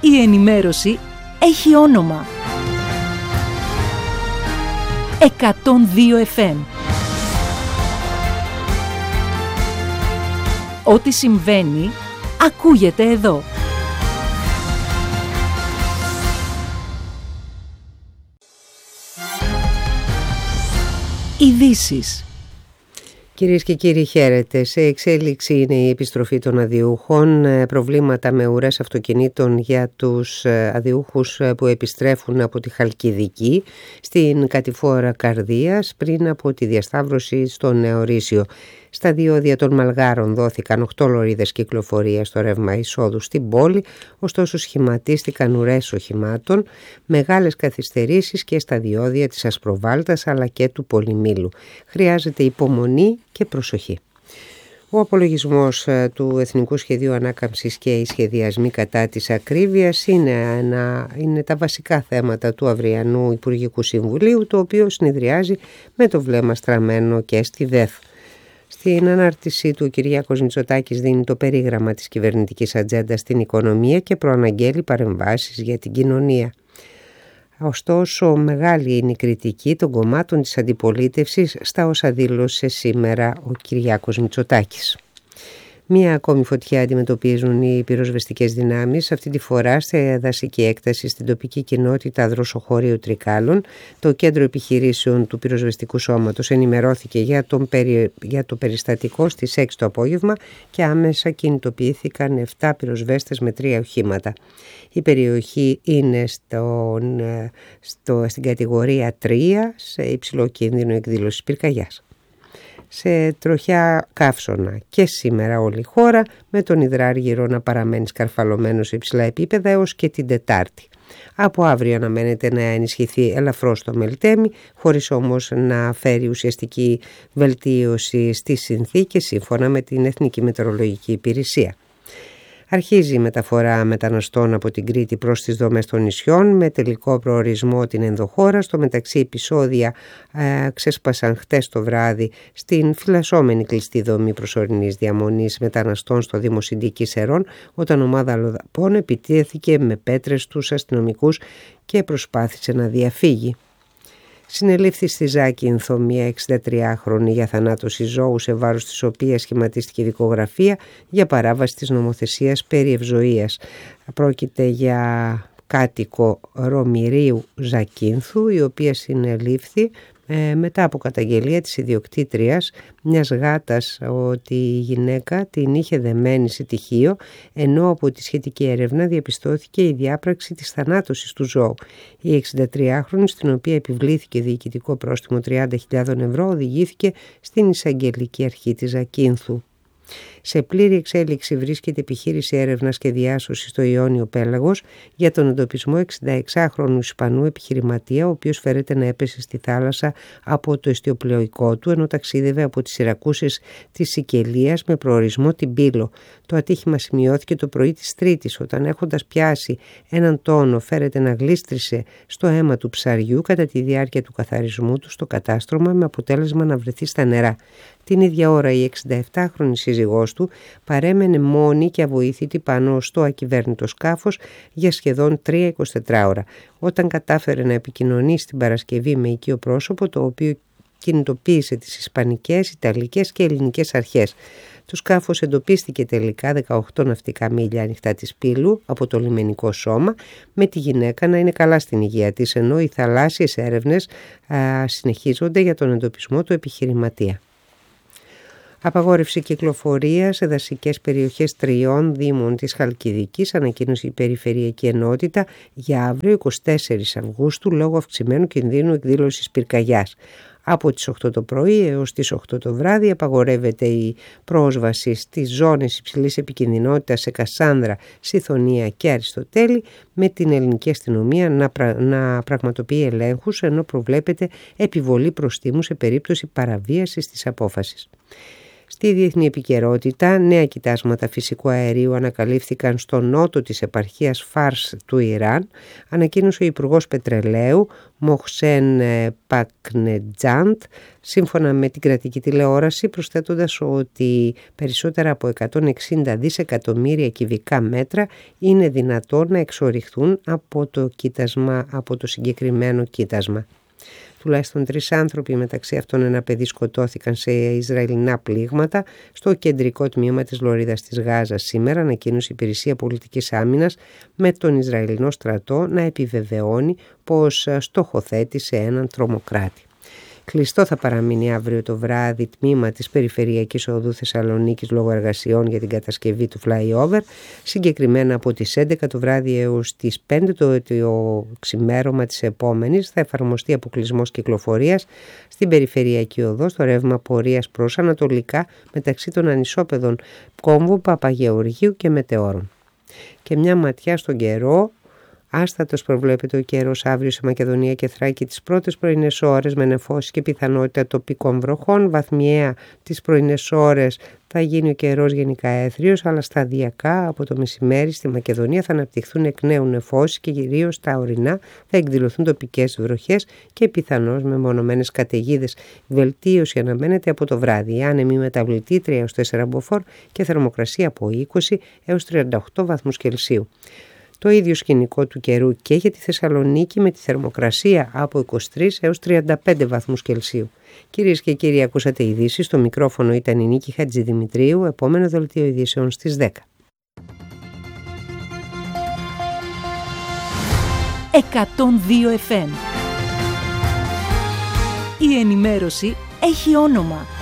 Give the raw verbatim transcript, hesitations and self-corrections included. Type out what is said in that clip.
Η ενημέρωση έχει όνομα. εκατόν δύο εφ εμ. Ό,τι συμβαίνει, ακούγεται εδώ. Ειδήσεις. Κυρίες και κύριοι, χαίρετε. Σε εξέλιξη είναι η επιστροφή των αδειούχων. Προβλήματα με ουρές αυτοκινήτων για τους αδειούχους που επιστρέφουν από τη Χαλκιδική στην κατηφόρα Καρδίας πριν από τη διασταύρωση στο Νεορίσιο. Στα διόδια των Μαλγάρων δόθηκαν οκτώ λωρίδες κυκλοφορίας στο ρεύμα εισόδου στην πόλη, ωστόσο σχηματίστηκαν ουρές οχημάτων, μεγάλες καθυστερήσεις και στα διόδια της Ασπροβάλτας αλλά και του Πολυμήλου. Χρειάζεται υπομονή και προσοχή. Ο απολογισμός του Εθνικού Σχεδίου Ανάκαμψης και οι σχεδιασμοί κατά της ακρίβειας είναι, ένα, είναι τα βασικά θέματα του αυριανού Υπουργικού Συμβουλίου, το οποίο συνεδριάζει με το βλέμμα στραμμένο και στη ΔΕΘ. Στην ανάρτησή του, ο Κυριάκος Μητσοτάκης δίνει το περίγραμμα της κυβερνητικής ατζέντας στην οικονομία και προαναγγέλει παρεμβάσεις για την κοινωνία. Ωστόσο, μεγάλη είναι η κριτική των κομμάτων της αντιπολίτευσης στα όσα δήλωσε σήμερα ο Κυριάκος Μητσοτάκης. Μία ακόμη φωτιά αντιμετωπίζουν οι πυροσβεστικές δυνάμεις, αυτή τη φορά σε δασική έκταση στην τοπική κοινότητα Δροσοχωρίου Τρικάλων. Το κέντρο επιχειρήσεων του πυροσβεστικού σώματος ενημερώθηκε για, τον περι... για το περιστατικό στις έξι το απόγευμα και άμεσα κινητοποιήθηκαν επτά πυροσβέστες με τρία οχήματα. Η περιοχή είναι στον... Στο... στην κατηγορία τρία, σε υψηλό κίνδυνο εκδήλωσης πυρκαγιάς. Σε τροχιά καύσωνα και σήμερα όλη η χώρα, με τον υδράργυρο να παραμένει σκαρφαλωμένο σε υψηλά επίπεδα έως και την Τετάρτη. Από αύριο αναμένεται να ενισχυθεί ελαφρώς το Μελτέμι, χωρίς όμως να φέρει ουσιαστική βελτίωση στις συνθήκες σύμφωνα με την Εθνική Μετεωρολογική Υπηρεσία. Αρχίζει η μεταφορά μεταναστών από την Κρήτη προς τις δομές των νησιών με τελικό προορισμό την ενδοχώρα. Στο μεταξύ επεισόδια ε, ξέσπασαν χτες το βράδυ στην φυλασσόμενη κλειστή δομή προσωρινής διαμονής μεταναστών στο Δήμο Συντικής Ερών, όταν ομάδα αλλοδαπών επιτέθηκε με πέτρες στους αστυνομικούς και προσπάθησε να διαφύγει. Συνελήφθη στη Ζάκυνθο μια εξηντατριάχρονη για θανάτωση ζώου, σε βάρος της οποίας σχηματίστηκε δικογραφία για παράβαση της νομοθεσίας περί ευζοίας. Πρόκειται για κάτοικο Ρωμηρίου Ζακύνθου, η οποία συνελήφθη ε, μετά από καταγγελία της ιδιοκτήτριας μιας γάτας ότι η γυναίκα την είχε δεμένη σε τυχείο, ενώ από τη σχετική έρευνα διαπιστώθηκε η διάπραξη της θανάτωσης του ζώου. Η εξηντατριάχρονη, στην οποία επιβλήθηκε διοικητικό πρόστιμο τριάντα χιλιάδες ευρώ, οδηγήθηκε στην εισαγγελική αρχή της Ζακύνθου. Σε πλήρη εξέλιξη βρίσκεται επιχείρηση έρευνας και διάσωσης στο Ιόνιο Πέλαγος για τον εντοπισμό εξηνταεξάχρονου Ισπανού επιχειρηματία, ο οποίος φέρεται να έπεσε στη θάλασσα από το εστιοπλοϊκό του ενώ ταξίδευε από τις Σιρακούσες της Σικελίας με προορισμό την Πύλο. Το ατύχημα σημειώθηκε το πρωί της Τρίτης, όταν έχοντας πιάσει έναν τόνο φέρεται να γλίστρισε στο αίμα του ψαριού κατά τη διάρκεια του καθαρισμού του στο κατάστρωμα, με αποτέλεσμα να βρεθεί στα νερά. Την ίδια ώρα η εξηνταεπτάχρονη σύζυγός του παρέμενε μόνη και αβοήθητη πάνω στο ακυβέρνητο σκάφος για σχεδόν τρία εικοσιτέσσερις ώρα, όταν κατάφερε να επικοινωνήσει την Παρασκευή με οικείο πρόσωπο, το οποίο κινητοποίησε τις ισπανικές, ιταλικές και ελληνικές αρχές. Το σκάφος εντοπίστηκε τελικά δεκαοκτώ ναυτικά μίλια ανοιχτά της Πύλου από το λιμενικό σώμα, με τη γυναίκα να είναι καλά στην υγεία της, ενώ οι θαλάσσιες έρευνες α, συνεχίζονται για τον εντοπισμό του επιχειρηματία. Απαγόρευση κυκλοφορία σε δασικές περιοχές τριών δήμων της Χαλκιδικής, ανακοίνωσε η Περιφερειακή Ενότητα για αύριο εικοστή τέταρτη Αυγούστου λόγω αυξημένου κινδύνου εκδήλωσης πυρκαγιάς. Από τις οκτώ το πρωί έως τις οκτώ το βράδυ απαγορεύεται η πρόσβαση στις ζώνες υψηλής επικινδυνότητας σε Κασάνδρα, Συθωνία και Αριστοτέλη, με την ελληνική αστυνομία να, πρα... να πραγματοποιεί ελέγχους, ενώ προβλέπεται επιβολή προστίμου σε περίπτωση παραβίασης της απόφασης. Στη διεθνή επικαιρότητα, νέα κοιτάσματα φυσικού αερίου ανακαλύφθηκαν στο νότο της επαρχίας Φάρς του Ιράν, ανακοίνωσε ο Υπουργός Πετρελαίου Μοχσέν Πακνετζάντ, σύμφωνα με την κρατική τηλεόραση, προσθέτοντας ότι περισσότερα από εκατόν εξήντα δισεκατομμύρια κυβικά μέτρα είναι δυνατόν να εξοριχθούν από το, κοίτασμα, από το συγκεκριμένο κοίτασμα. Τουλάχιστον τρεις άνθρωποι, μεταξύ αυτών ένα παιδί, σκοτώθηκαν σε Ισραηλινά πλήγματα στο κεντρικό τμήμα της λωρίδας της Γάζας σήμερα, ανακοίνωσε η Υπηρεσία Πολιτικής Άμυνας, με τον Ισραηλινό στρατό να επιβεβαιώνει πως στοχοθέτησε έναν τρομοκράτη. Κλειστό θα παραμείνει αύριο το βράδυ τμήμα της Περιφερειακής Οδού Θεσσαλονίκης λόγω εργασιών για την κατασκευή του flyover, συγκεκριμένα από τις έντεκα το βράδυ έως τις πέντε το, το ξημέρωμα της επόμενης θα εφαρμοστεί αποκλεισμός κυκλοφορίας στην Περιφερειακή Οδό στο ρεύμα πορείας προς ανατολικά μεταξύ των ανισόπεδων Κόμβου, Παπαγεωργίου και Μετεώρων. Και μια ματιά στον καιρό. Άστατος προβλέπεται ο καιρός αύριο σε Μακεδονία και Θράκη τις πρώτες πρωινές ώρες με νεφώσεις και πιθανότητα τοπικών βροχών. Βαθμιαία τις πρωινές ώρες θα γίνει ο καιρός γενικά έθριος, αλλά σταδιακά από το μεσημέρι στη Μακεδονία θα αναπτυχθούν εκ νέου νεφώσεις και κυρίως στα ορεινά θα εκδηλωθούν τοπικές βροχές και πιθανώς με μονομένες καταιγίδες. Βελτίωση αναμένεται από το βράδυ. Άνεμη μεταβλητή τρία έως τέσσερα μποφόρ και θερμοκρασία από είκοσι έως τριάντα οκτώ βαθμούς Κελσίου. Το ίδιο σκηνικό του καιρού και για τη Θεσσαλονίκη με τη θερμοκρασία από είκοσι τρεις έως τριάντα πέντε βαθμούς Κελσίου. Κυρίες και κύριοι, ακούσατε ειδήσεις. Στο μικρόφωνο ήταν η Νίκη Χατζηδημητρίου. Επόμενο δελτίο ειδήσεων στις δέκα. εκατόν δύο εφ εμ. Η ενημέρωση έχει όνομα.